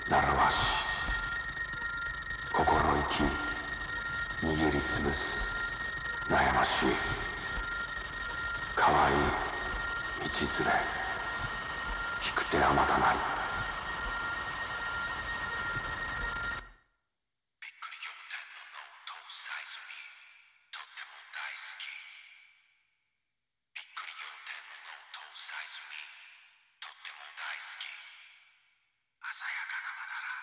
ならわし心意気握りつぶす悩ましい可愛い道連れ引く手あまたない